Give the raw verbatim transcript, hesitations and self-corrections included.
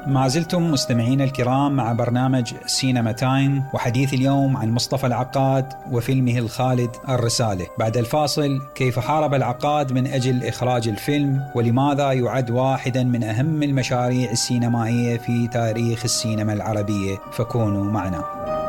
ما زلتم مستمعين الكرام مع برنامج سينما تايم، وحديث اليوم عن مصطفى العقاد وفيلمه الخالد الرسالة. بعد الفاصل، كيف حارب العقاد من أجل إخراج الفيلم، ولماذا يعد واحدا من أهم المشاريع السينمائية في تاريخ السينما العربية. فكونوا معنا.